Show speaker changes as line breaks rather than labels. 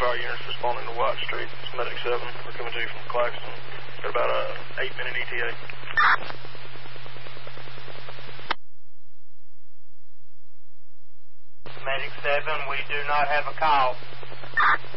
fire units responding to White Street. It's Medic 7. We're coming to you from Claxton. Got about a 8-minute ETA.
Medic 7, we do not have a call.